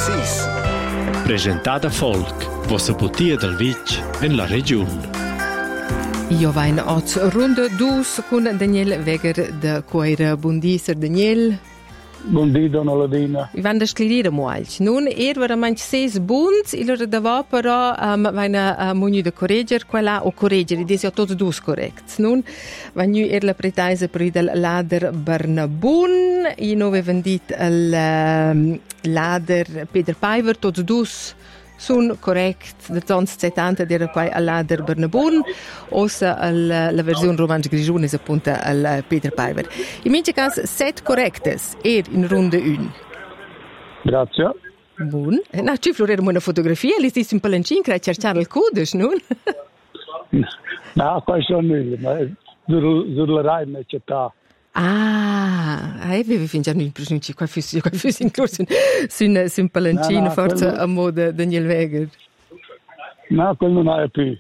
Kickeri-Sis. Presentada Folk, vossa putia del Vitg en la region. Io vain oz runde dus con Daniel Weger de Coira. Buondì, Sir Daniel. Buondì, donna Ladina. Vi van da sclerire moalch. Nun veramente 6 bunds, il davò però vaina mogni de corregger quella o corregger, ed è tots dus correct. Nun vagnu la pretaisa per il lader Bernabun, i nove vendit al lader Peter Piver, tots dus sun correct, de tons 70 era qua al lader Bernabun, ossa la versione romansch grigione è appunto al Peter Piver. In mince cas 7 correctes in runde 1. Grazie. Bun. Na, ci floreremo una fotografia, li stis un palancin crai cercare il cudes, non? No, questo non, ma sulla Rai in città. Avevi fin già un presunci qua fussi incluso su un palancino, forza quello... a moda Daniel Weger. No, quello non è più.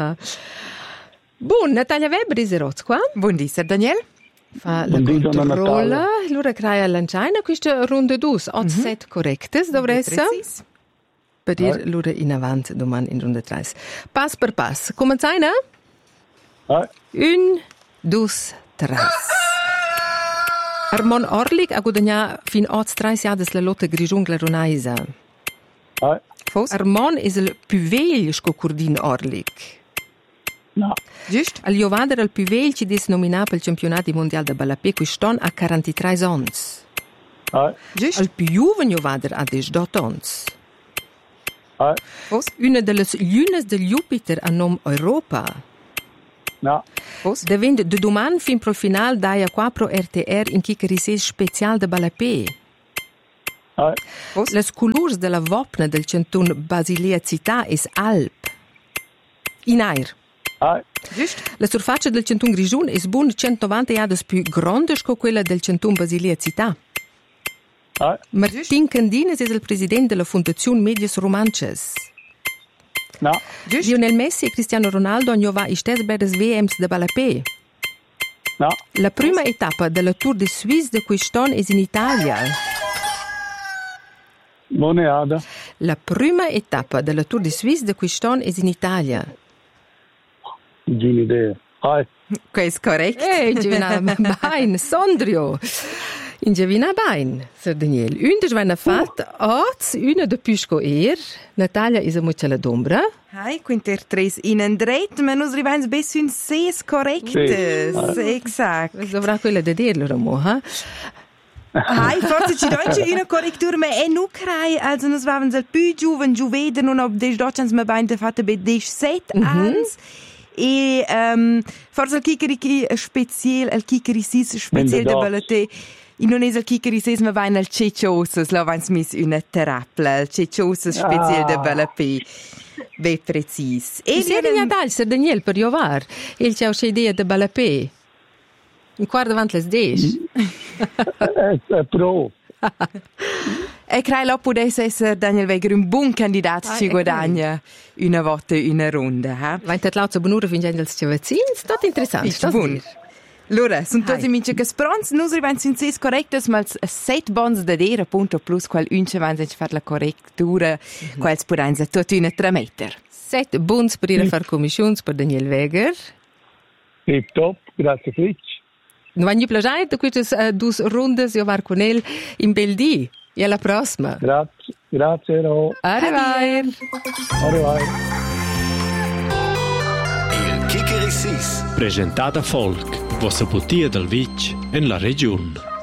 Buon, Natalia Weber iserozz qua. Buondì, Sir Daniel. Fa la controlla, allora crea lanciaina questa ronda 2, 7 correctes dovressa. Per dir allora in avanti domani in ronda 3. Pass per pass. Cominciaina? 1, 2, 3. Armon Orlik ha guadagnato fin a 3 anni la lotta grigiungla ronaisa. Armon è il più vecchio scocurdin Orlik. No. Giusto? Al Jovader il più vecchio ci è nominato per il campionato mondiale di Balapé, quest'anno a 43 anni. Giusto? Il più giovane Jovader ha 18 anni. Una delle lunes del Jupiter a nome Europa. No. Devendo de domani fin pro final daia 4 RTR in Kickeri-Sis special de Balapé. Les colors de la vopna del centun Basilea Città es alp. In air. La surfaccia del centun Grigiun es bun 190 jades più grande che quella del centun Basilea Città. Martin Candines es il presidente della Fondazione Medias Romances. No. Lionel Messi e Cristiano Ronaldo hanno va istes beres VMs de Balapé. No. La prima etapa della Tour de Suisse de quest'anno è in Italia. Moneada. La prima etapa della Tour de Suisse de quest'anno è in Italia. Idea. Questo è corretto. Givina Bain, Sondrio. In Givina Bain, Sir Daniel. Una svena fatta, una de pisco Natalia is a muccia la dombra. Quinter 3 in andret, ma nos rivens bes un 6 correctes. Exact. Dovrà quella de dirlo, Ramo, ha? Forse ci dojče una correctura, ma è nu crai, also nos vavens al più giuven, giuveder, non ob des docens ma bain de fatta be des 7 ans. E forse il Kickeri special, il Kickeri-Sis special de Balapé. Non è il Kickeri-Sis, ma vain al Cecciosas, lo vans mis una terapla, il Cecciosas special de Balapé. Be precis. E se è Nadal, Sir Daniel, per Jovar, il c'è idea de Balapé. Un quarto davanti les 10. È pro. E crai lo potesse essere Daniel Weger un buon candidato ci guadagna una volta una ronda. Va in terlauza bonura fin gentils cevacins, tot interessant. Sto buon. Allora, sono tutti mince che sprons, noi rivanno in 6 correctes, ma 7 bons da dire, appunto, plus qual unce vanno a fare la correttura, quals puranza tutti una 3 meter. 7 bons per ir a fare commissions per Daniel Weger. Tip top, grazie Fritz. Non va più piacere da queste 2 ronde, io var con il in bel dì. E alla prossima. Grazie. Arrivederci. Il Kickeri-Sis. Presentata Folk, vossa putia del Vitg en la region.